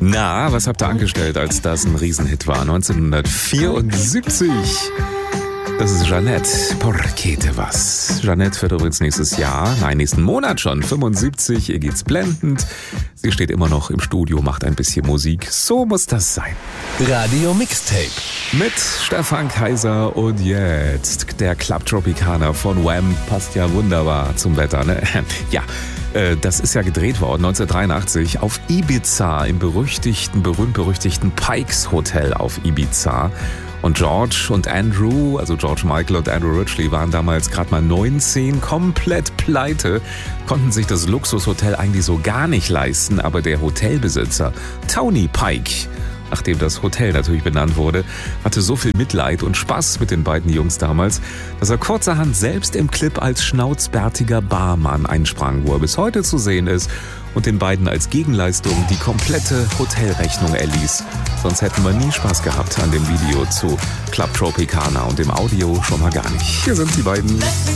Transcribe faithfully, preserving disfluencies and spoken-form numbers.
Na, was habt ihr angestellt, als das ein Riesenhit war? neunzehnhundertvierundsiebzig. Das ist Jeanette Porquete was. Jeanette wird übrigens nächstes Jahr, nein, nächsten Monat schon, fünfundsiebzig. Ihr geht's blendend. Sie steht immer noch im Studio, macht ein bisschen Musik. So muss das sein. Radio Mixtape. Mit Stefan Kaiser und jetzt der Club Tropicana von Wham. Passt ja wunderbar zum Wetter, ne? Ja, äh, das ist ja gedreht worden neunzehnhundertdreiundachtzig auf Ibiza, im berüchtigten, berühmt-berüchtigten Pikes Hotel auf Ibiza. Und George und Andrew, also George Michael und Andrew Ridgeley, waren damals gerade mal neunzehn, komplett pleite, konnten sich das Luxushotel eigentlich so gar nicht leisten, aber der Hotelbesitzer, Tony Pike, nachdem das Hotel natürlich benannt wurde, hatte so viel Mitleid und Spaß mit den beiden Jungs damals, dass er kurzerhand selbst im Clip als schnauzbärtiger Barmann einsprang, wo er bis heute zu sehen ist und den beiden als Gegenleistung die komplette Hotelrechnung erließ. Sonst hätten wir nie Spaß gehabt an dem Video zu Club Tropicana und dem Audio schon mal gar nicht. Hier sind die beiden.